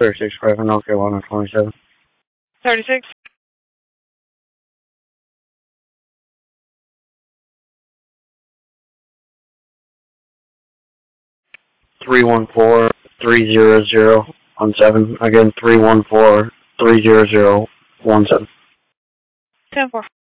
36 5 North Carolina 27. 36. Three 314-300-17. Again, 314-300-17. 10-4.